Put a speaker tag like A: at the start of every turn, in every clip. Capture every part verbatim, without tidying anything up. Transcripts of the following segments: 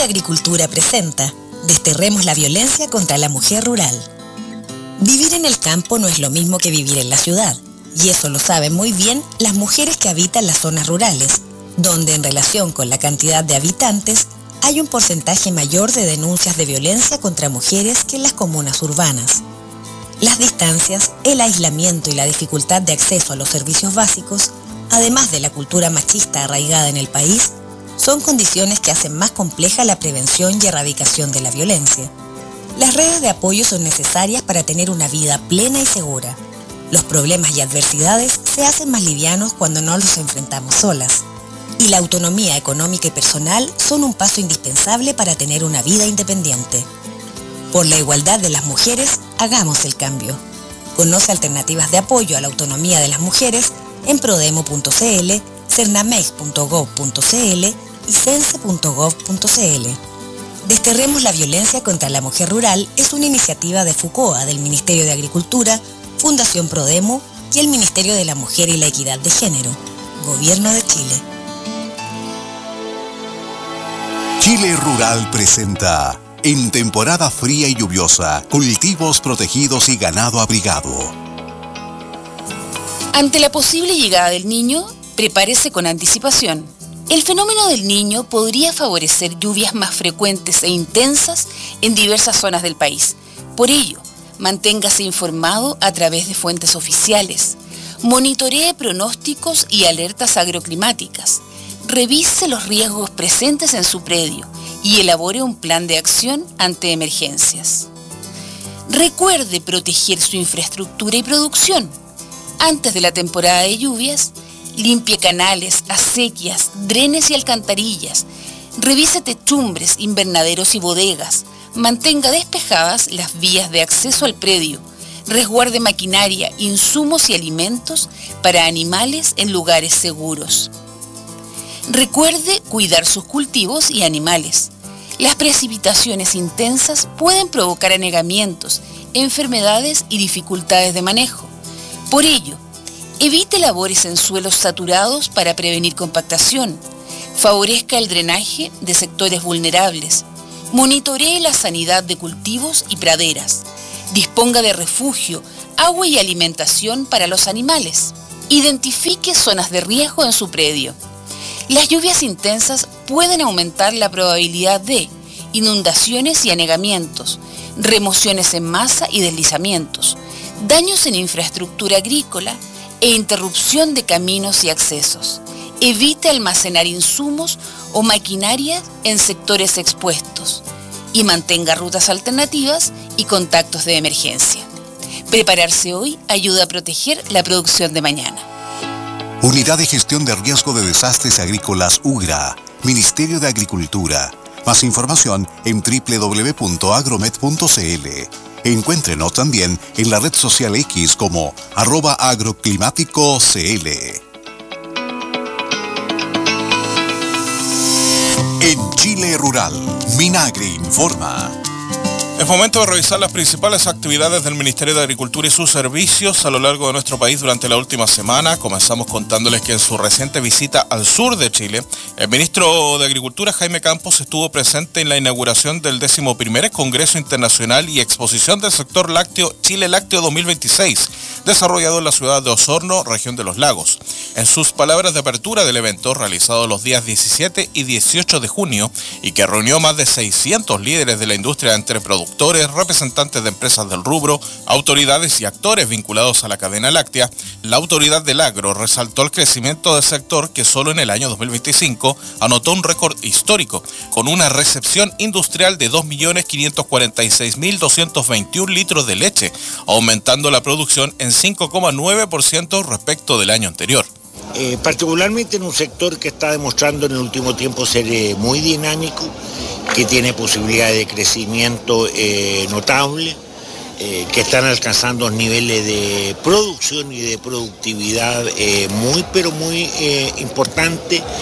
A: de Agricultura presenta Desterremos la violencia contra la mujer rural. Vivir en el campo no es lo mismo que vivir en la ciudad, y eso lo saben muy bien las mujeres que habitan las zonas rurales, donde en relación con la cantidad de habitantes hay un porcentaje mayor de denuncias de violencia contra mujeres que en las comunas urbanas. Las distancias, el aislamiento y la dificultad de acceso a los servicios básicos, además de la cultura machista arraigada en el país, son condiciones que hacen más compleja la prevención y erradicación de la violencia. Las redes de apoyo son necesarias para tener una vida plena y segura. Los problemas y adversidades se hacen más livianos cuando no los enfrentamos solas. Y la autonomía económica y personal son un paso indispensable para tener una vida independiente. Por la igualdad de las mujeres, hagamos el cambio. Conoce alternativas de apoyo a la autonomía de las mujeres en prodemo punto cl, cernamex punto gov punto cl y cense punto gov punto cl. Desterremos la violencia contra la mujer rural es una iniciativa de FUCOA del Ministerio de Agricultura, Fundación Prodemo y el Ministerio de la Mujer y la Equidad de Género, Gobierno de Chile.
B: Chile Rural presenta, en temporada fría y lluviosa, cultivos protegidos y ganado abrigado.
C: Ante la posible llegada del Niño, prepárese con anticipación. El fenómeno del Niño podría favorecer lluvias más frecuentes e intensas en diversas zonas del país. Por ello, manténgase informado a través de fuentes oficiales. Monitoree pronósticos y alertas agroclimáticas. Revise los riesgos presentes en su predio y elabore un plan de acción ante emergencias. Recuerde proteger su infraestructura y producción. Antes de la temporada de lluvias, limpie canales, acequias, drenes y alcantarillas. Revise techumbres, invernaderos y bodegas. Mantenga despejadas las vías de acceso al predio. Resguarde maquinaria, insumos y alimentos para animales en lugares seguros. Recuerde cuidar sus cultivos y animales. Las precipitaciones intensas pueden provocar anegamientos, enfermedades y dificultades de manejo. Por ello, evite labores en suelos saturados para prevenir compactación. Favorezca el drenaje de sectores vulnerables. Monitoree la sanidad de cultivos y praderas. Disponga de refugio, agua y alimentación para los animales. Identifique zonas de riesgo en su predio. Las lluvias intensas pueden aumentar la probabilidad de inundaciones y anegamientos, remociones en masa y deslizamientos, daños en infraestructura agrícola e interrupción de caminos y accesos. Evite almacenar insumos o maquinaria en sectores expuestos y mantenga rutas alternativas y contactos de emergencia. Prepararse hoy ayuda a proteger la producción de mañana.
B: Unidad de Gestión de Riesgo de Desastres Agrícolas UGRA, Ministerio de Agricultura. Más información en doble u doble u doble u punto agromet punto cl. Encuéntrenos también en la red social X como arroba agroclimático cl. En Chile Rural, Minagri informa.
D: Es momento de revisar las principales actividades del Ministerio de Agricultura y sus servicios a lo largo de nuestro país durante la última semana. Comenzamos contándoles que en su reciente visita al sur de Chile, el ministro de Agricultura, Jaime Campos, estuvo presente en la inauguración del décimo primer Congreso Internacional y Exposición del Sector Lácteo Chile Lácteo dos mil veintiséis, desarrollado en la ciudad de Osorno, región de Los Lagos. En sus palabras de apertura del evento, realizado los días diecisiete y dieciocho de junio, y que reunió más de seiscientos líderes de la industria entre productores, representantes de empresas del rubro, autoridades y actores vinculados a la cadena láctea, la autoridad del agro resaltó el crecimiento del sector que solo en el año dos mil veinticinco anotó un récord histórico, con una recepción industrial de dos millones quinientos cuarenta y seis mil doscientos veintiún litros de leche, aumentando la producción en cinco coma nueve por ciento respecto del año anterior.
E: Eh, particularmente en un sector que está demostrando en el último tiempo ser eh, muy dinámico, que tiene posibilidades de crecimiento eh, notable, eh, que están alcanzando niveles de producción y de productividad eh, muy pero muy eh, importantes,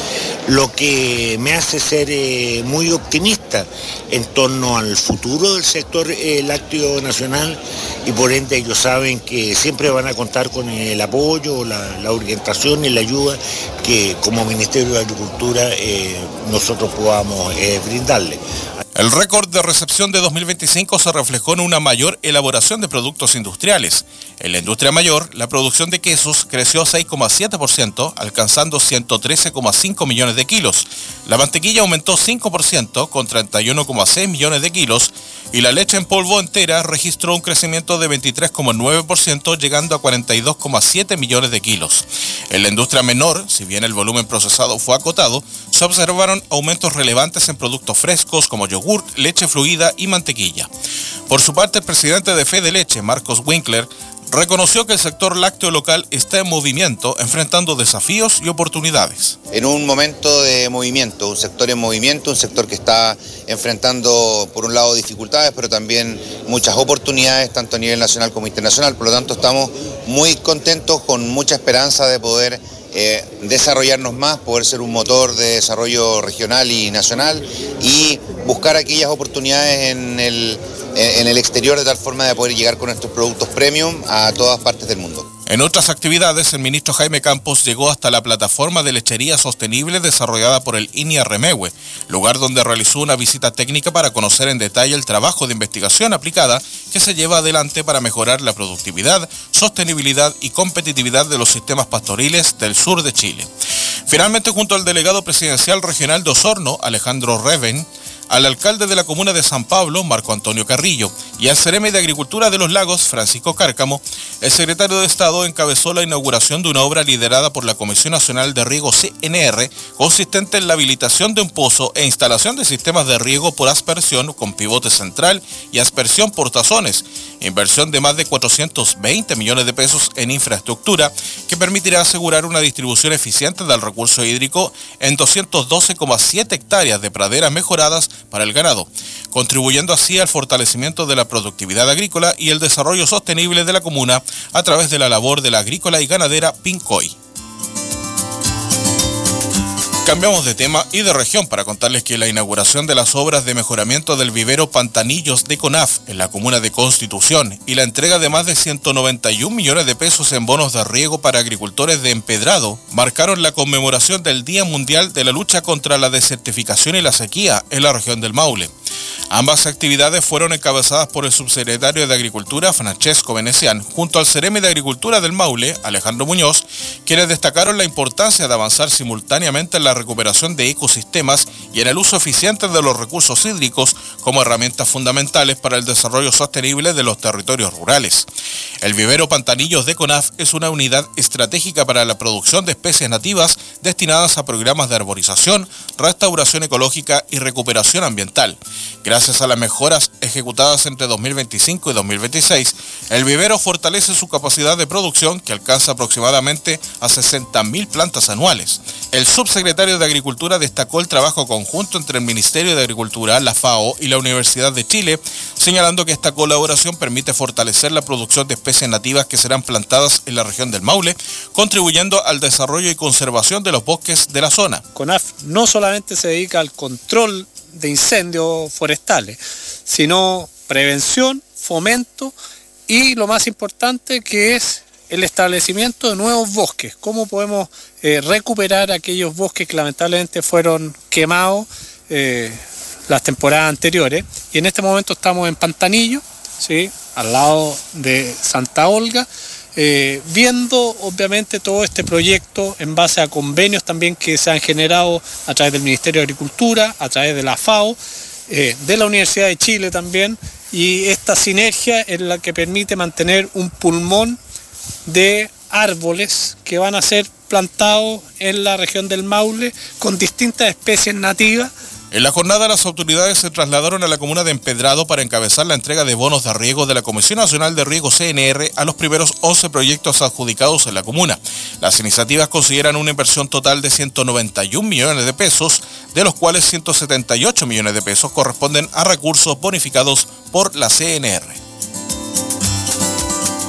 E: lo que me hace ser eh, muy optimista en torno al futuro del sector eh, lácteo nacional, y por ende ellos saben que siempre van a contar con el apoyo, la, la orientación y la ayuda que como Ministerio de Agricultura eh, nosotros podamos eh, brindarle.
D: El récord de recepción de dos mil veinticinco se reflejó en una mayor elaboración de productos industriales. En la industria mayor, la producción de quesos creció seis coma siete por ciento, alcanzando ciento trece coma cinco millones de kilos. La mantequilla aumentó cinco por ciento, con treinta y uno coma seis millones de kilos, y la leche en polvo entera registró un crecimiento de veintitrés coma nueve por ciento, llegando a cuarenta y dos coma siete millones de kilos. En la industria menor, si bien el volumen procesado fue acotado, se observaron aumentos relevantes en productos frescos como yogur, leche fluida y mantequilla. Por su parte, el presidente de Fede Leche, Marcos Winkler, reconoció que el sector lácteo local está en movimiento, enfrentando desafíos y oportunidades.
F: En un momento de movimiento, un sector en movimiento, un sector que está enfrentando por un lado dificultades, pero también muchas oportunidades, tanto a nivel nacional como internacional. Por lo tanto, estamos muy contentos, con mucha esperanza de poder Eh, desarrollarnos más, poder ser un motor de desarrollo regional y nacional y buscar aquellas oportunidades en el, en el exterior de tal forma de poder llegar con nuestros productos premium a todas partes del mundo.
D: En otras actividades, el ministro Jaime Campos llegó hasta la plataforma de lechería sostenible desarrollada por el I N I A Remegue, lugar donde realizó una visita técnica para conocer en detalle el trabajo de investigación aplicada que se lleva adelante para mejorar la productividad, sostenibilidad y competitividad de los sistemas pastoriles del sur de Chile. Finalmente, junto al delegado presidencial regional de Osorno, Alejandro Reven, al alcalde de la comuna de San Pablo, Marco Antonio Carrillo, y al Ceremi de Agricultura de los Lagos, Francisco Cárcamo, el secretario de Estado encabezó la inauguración de una obra liderada por la Comisión Nacional de Riego C N R, consistente en la habilitación de un pozo e instalación de sistemas de riego por aspersión con pivote central y aspersión por tazones, inversión de más de cuatrocientos veinte millones de pesos en infraestructura que permitirá asegurar una distribución eficiente del recurso hídrico en doscientas doce coma siete hectáreas de praderas mejoradas para el ganado, contribuyendo así al fortalecimiento de la productividad agrícola y el desarrollo sostenible de la comuna a través de la labor de la agrícola y ganadera Pincoy. Cambiamos de tema y de región para contarles que la inauguración de las obras de mejoramiento del vivero Pantanillos de CONAF en la comuna de Constitución y la entrega de más de ciento noventa y un millones de pesos en bonos de riego para agricultores de Empedrado marcaron la conmemoración del Día Mundial de la Lucha contra la Desertificación y la Sequía en la región del Maule. Ambas actividades fueron encabezadas por el subsecretario de Agricultura, Francesco Venecián, junto al Ceremi de Agricultura del Maule, Alejandro Muñoz, quienes destacaron la importancia de avanzar simultáneamente en la recuperación de ecosistemas y en el uso eficiente de los recursos hídricos como herramientas fundamentales para el desarrollo sostenible de los territorios rurales. El vivero Pantanillos de CONAF es una unidad estratégica para la producción de especies nativas destinadas a programas de arborización, restauración ecológica y recuperación ambiental. Gracias a las mejoras ejecutadas entre dos mil veinticinco y dos mil veintiséis, el vivero fortalece su capacidad de producción, que alcanza aproximadamente a sesenta mil plantas anuales. El subsecretario de Agricultura destacó el trabajo conjunto entre el Ministerio de Agricultura, la FAO y la Universidad de Chile, señalando que esta colaboración permite fortalecer la producción de especies nativas que serán plantadas en la región del Maule, contribuyendo al desarrollo y conservación de los bosques de la zona.
G: CONAF no solamente se dedica al control de incendios forestales, sino prevención, fomento y lo más importante, que es el establecimiento de nuevos bosques. ¿Cómo podemos eh, recuperar aquellos bosques que lamentablemente fueron quemados eh, las temporadas anteriores? Y en este momento estamos en Pantanillo, ¿sí?, al lado de Santa Olga, Eh, viendo obviamente todo este proyecto en base a convenios también que se han generado a través del Ministerio de Agricultura, a través de la FAO, eh, de la Universidad de Chile también, y esta sinergia es la que permite mantener un pulmón de árboles que van a ser plantados en la región del Maule con distintas especies nativas.
D: En la jornada, las autoridades se trasladaron a la comuna de Empedrado para encabezar la entrega de bonos de riego de la Comisión Nacional de Riego C N R a los primeros once proyectos adjudicados en la comuna. Las iniciativas consideran una inversión total de ciento noventa y un millones de pesos, de los cuales ciento setenta y ocho millones de pesos corresponden a recursos bonificados por la C N R.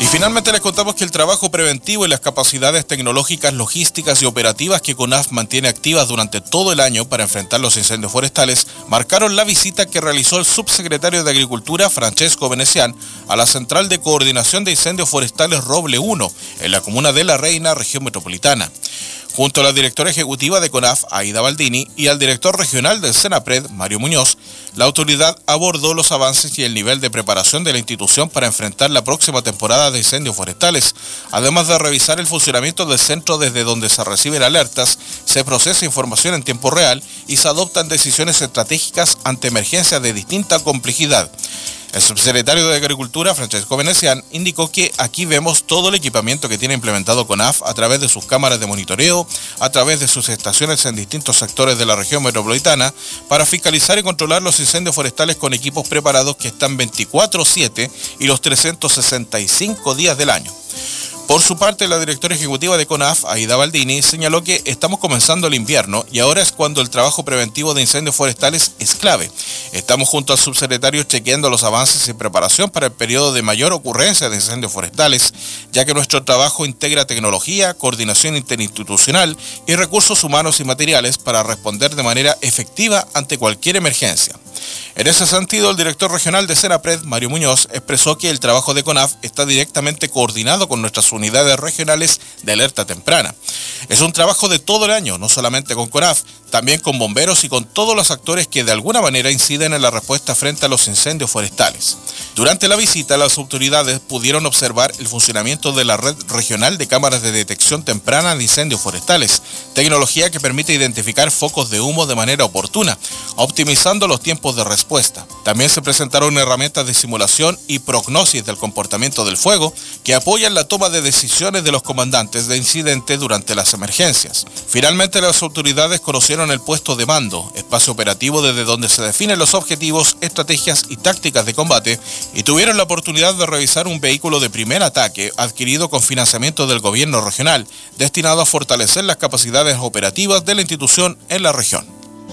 D: Y finalmente les contamos que el trabajo preventivo y las capacidades tecnológicas, logísticas y operativas que CONAF mantiene activas durante todo el año para enfrentar los incendios forestales marcaron la visita que realizó el subsecretario de Agricultura, Francesco Venecián, a la Central de Coordinación de Incendios Forestales Roble uno, en la comuna de La Reina, región metropolitana. Junto a la directora ejecutiva de CONAF, Aida Baldini, y al director regional del SENAPRED, Mario Muñoz, la autoridad abordó los avances y el nivel de preparación de la institución para enfrentar la próxima temporada de incendios forestales, además de revisar el funcionamiento del centro desde donde se reciben alertas, se procesa información en tiempo real y se adoptan decisiones estratégicas ante emergencias de distinta complejidad. El subsecretario de Agricultura, Francesco Venecián, indicó que aquí vemos todo el equipamiento que tiene implementado CONAF a través de sus cámaras de monitoreo, a través de sus estaciones en distintos sectores de la región metropolitana, para fiscalizar y controlar los incendios forestales con equipos preparados que están veinticuatro siete y los trescientos sesenta y cinco días del año. Por su parte, la directora ejecutiva de CONAF, Aida Baldini, señaló que estamos comenzando el invierno y ahora es cuando el trabajo preventivo de incendios forestales es clave. Estamos junto al subsecretario chequeando los avances y preparación para el periodo de mayor ocurrencia de incendios forestales, ya que nuestro trabajo integra tecnología, coordinación interinstitucional y recursos humanos y materiales para responder de manera efectiva ante cualquier emergencia. En ese sentido, el director regional de SENAPRED, Mario Muñoz, expresó que el trabajo de CONAF está directamente coordinado con nuestras unidades regionales de alerta temprana. Es un trabajo de todo el año, no solamente con CONAF, también con bomberos y con todos los actores que de alguna manera inciden en la respuesta frente a los incendios forestales. Durante la visita, las autoridades pudieron observar el funcionamiento de la red regional de cámaras de detección temprana de incendios forestales, tecnología que permite identificar focos de humo de manera oportuna, optimizando los tiempos de respuesta. También se presentaron herramientas de simulación y prognosis del comportamiento del fuego que apoyan la toma de decisiones de los comandantes de incidente durante las emergencias. Finalmente, las autoridades conocieron el puesto de mando, espacio operativo desde donde se definen los objetivos, estrategias y tácticas de combate, y tuvieron la oportunidad de revisar un vehículo de primer ataque adquirido con financiamiento del gobierno regional, destinado a fortalecer las capacidades operativas de la institución en la región.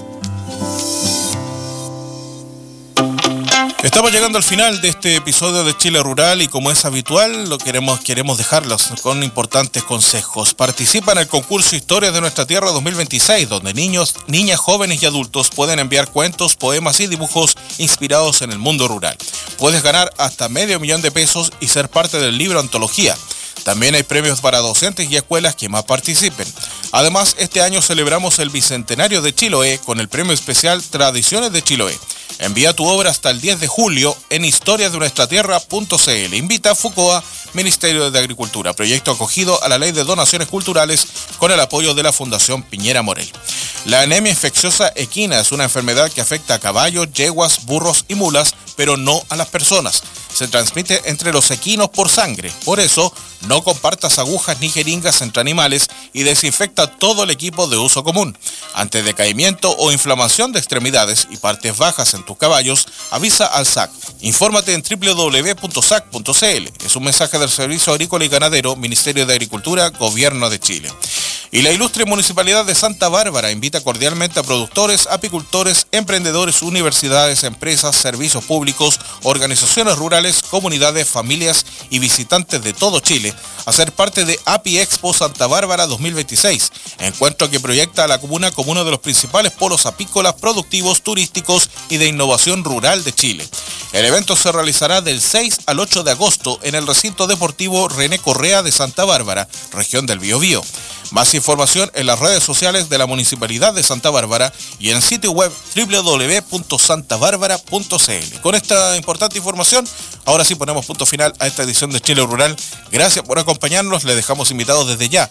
D: Estamos llegando al final de este episodio de Chile Rural y como es habitual, lo queremos, queremos dejarlos con importantes consejos. Participa en el concurso Historias de Nuestra Tierra dos mil veintiséis, donde niños, niñas, jóvenes y adultos pueden enviar cuentos, poemas y dibujos inspirados en el mundo rural. Puedes ganar hasta medio millón de pesos y ser parte del libro Antología. También hay premios para docentes y escuelas que más participen. Además, este año celebramos el Bicentenario de Chiloé con el premio especial Tradiciones de Chiloé. Envía tu obra hasta el diez de julio en historias de nuestra tierra punto c l. Invita a FUCOA, Ministerio de Agricultura, proyecto acogido a la Ley de Donaciones Culturales con el apoyo de la Fundación Piñera Morel. La anemia infecciosa equina es una enfermedad que afecta a caballos, yeguas, burros y mulas, pero no a las personas. Se transmite entre los equinos por sangre. Por eso, no compartas agujas ni jeringas entre animales y desinfecta todo el equipo de uso común. Ante decaimiento o inflamación de extremidades y partes bajas en tus caballos, avisa al S A C. Infórmate en w w w punto s a c punto c l. Es un mensaje del Servicio Agrícola y Ganadero, Ministerio de Agricultura, Gobierno de Chile. Y la ilustre Municipalidad de Santa Bárbara invita cordialmente a productores, apicultores, emprendedores, universidades, empresas, servicios públicos, organizaciones rurales, comunidades, familias y visitantes de todo Chile a ser parte de Api Expo Santa Bárbara dos mil veintiséis, encuentro que proyecta a la comuna como uno de los principales polos apícolas, productivos, turísticos y de innovación rural de Chile. El evento se realizará del seis al ocho de agosto en el recinto deportivo René Correa de Santa Bárbara, región del Biobío. Más información en las redes sociales de la Municipalidad de Santa Bárbara y en sitio web w w w punto santa bárbara punto c l. Con esta importante información, ahora sí ponemos punto final a esta edición de Chile Rural. Gracias por acompañarnos. Les dejamos invitados desde ya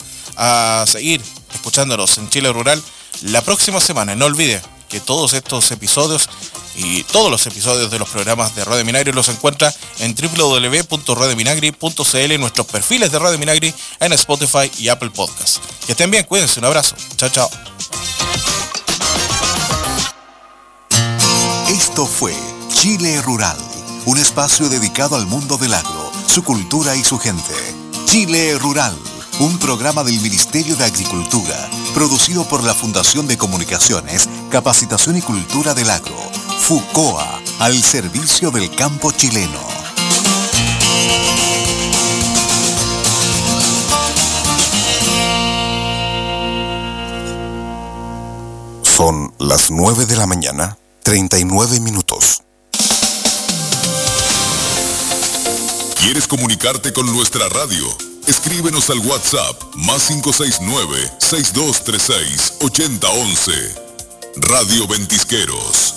D: a seguir escuchándonos en Chile Rural la próxima semana. No olvide que todos estos episodios y todos los episodios de los programas de Radio Minagri los encuentra en w w w punto radio minagri punto c l, en nuestros perfiles de Radio Minagri en Spotify y Apple Podcasts. Que estén bien, cuídense, un abrazo. Chao, chao.
B: Esto fue Chile Rural, un espacio dedicado al mundo del agro, su cultura y su gente. Chile Rural, un programa del Ministerio de Agricultura, producido por la Fundación de Comunicaciones, Capacitación y Cultura del Agro, FUCOA, al servicio del campo chileno. Son las nueve de la mañana, treinta y nueve minutos.
H: ¿Quieres comunicarte con nuestra radio? Escríbenos al WhatsApp más cinco seis nueve, seis dos tres seis, ocho cero uno uno. Radio Ventisqueros.